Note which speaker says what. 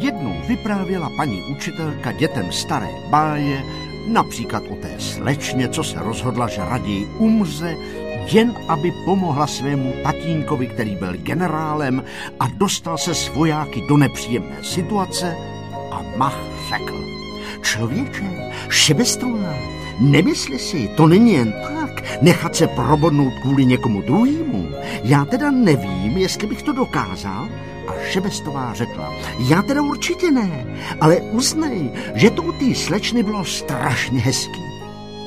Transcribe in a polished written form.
Speaker 1: Jednou vyprávěla paní učitelka dětem staré báje, například o té slečně, co se rozhodla, že raději umře, jen aby pomohla svému tatínkovi, který byl generálem a dostal se s vojáky do nepříjemné situace, a Mach řekl: Člověče, Šebestová, nemysli si, to není jen tak, nechat se probodnout kvůli někomu druhému. Já teda nevím, jestli bych to dokázal. A Šebestová řekla: já teda určitě ne, ale uznej, že to u té slečny bylo strašně hezký.